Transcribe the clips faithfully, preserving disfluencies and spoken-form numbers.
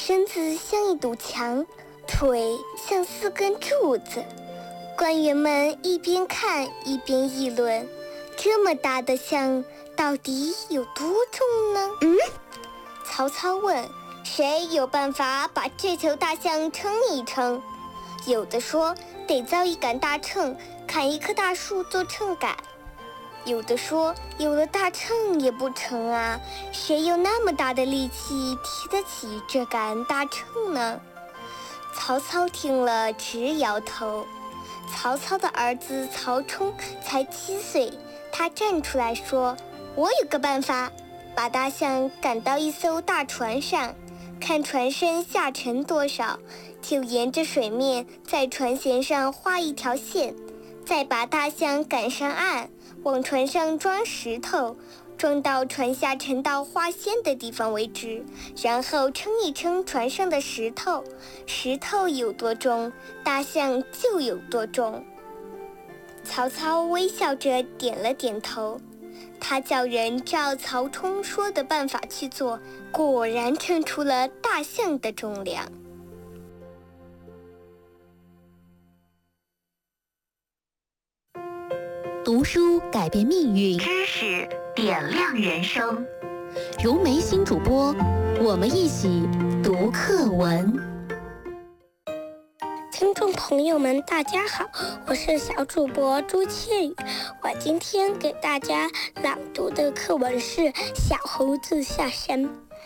身子像一堵墙，腿像四根柱子。官员们一边看一边议论，这么大的象到底有多重呢？嗯，曹操问，谁有办法把这头大象称一称？有的说得造一杆大秤，砍一棵大树做秤杆。有的说有了大秤也不成啊，谁有那么大的力气提得起这杆大秤呢？曹操听了直摇头。曹操的儿子曹冲才七岁，他站出来说，我有个办法，把大象赶到一艘大船上，看船身下沉多少，就沿着水面在船舷上画一条线，再把大象赶上岸，往船上装石头，装到船下沉到画线的地方为止，然后称一称船上的石头，石头有多重，大象就有多重。曹操微笑着点了点头，他叫人照曹冲说的办法去做，果然称出了大象的重量。 读书改变命运， 知识点亮人生。 融媒新主播，我们一起读课文。 听众朋友们大家好，我是小主播朱倩宇，我今天给大家朗读的课文是《小猴子下山》。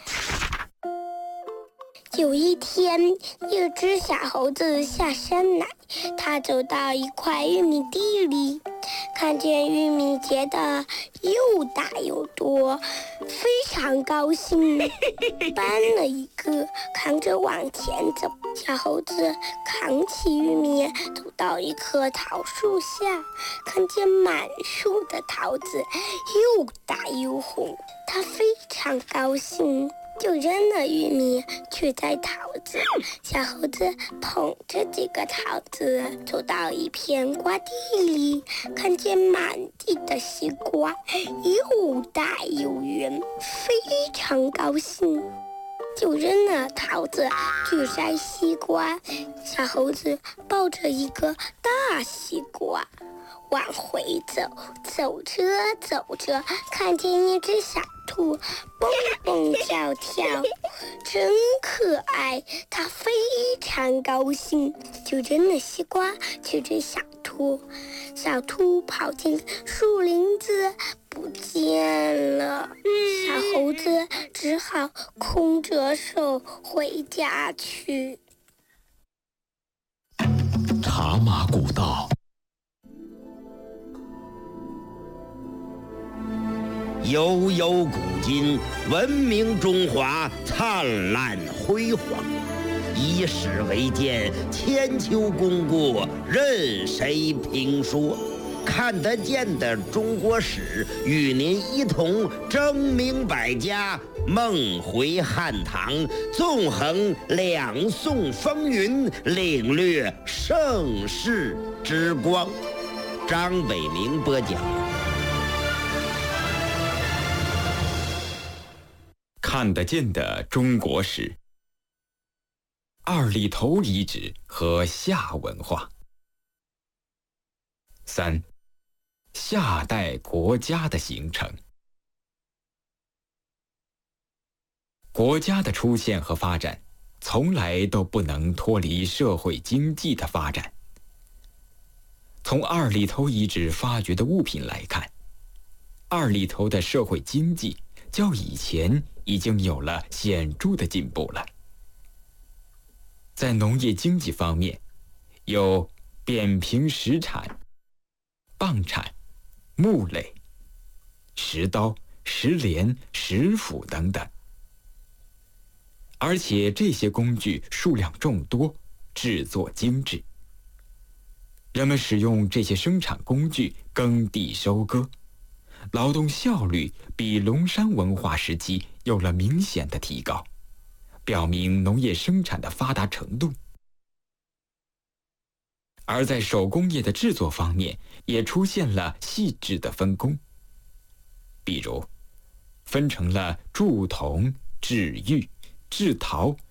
有一天，一只小猴子下山来，它走到一块玉米地里，看见玉米结得又大又多，非常高兴，搬了一个，扛着往前走。小猴子扛起玉米，走到一棵桃树下，看见满树的桃子又大又红，它非常高兴，就扔了玉米去摘桃子。小猴子捧着几个桃子走到一片瓜地里，看见满地的西瓜又大又圆，非常高兴，就扔了桃子去摘西瓜。小猴子抱着一个大西瓜往回走，走着走着，看见一只小兔蹦蹦跳跳，真可爱，它非常高兴，就扔了西瓜去追小兔。小兔跑进树林子不见了，小猴子只好空着手回家去。 茶马古道， 悠悠古今，文明中华灿烂辉煌。以史为鉴，千秋功过任谁评说。看得见的中国史，与您一同争明百家，梦回汉唐，纵横两宋风云，领略盛世之光。张伟明播讲。 看得见的中国史，二里头遗址和夏文化。三，夏代国家的形成。国家的出现和发展，从来都不能脱离社会经济的发展。从二里头遗址发掘的物品来看，二里头的社会经济较以前已经有了显著的进步了。在农业经济方面，有扁平石产、蚌产、木垒、石刀、石镰、石斧等等，而且这些工具数量众多，制作精致。人们使用这些生产工具耕地收割，劳动效率比龙山文化时期有了明显的提高，表明农业生产的发达程度。而在手工业的制作方面，也出现了细致的分工，比如分成了铸铜、制玉、制陶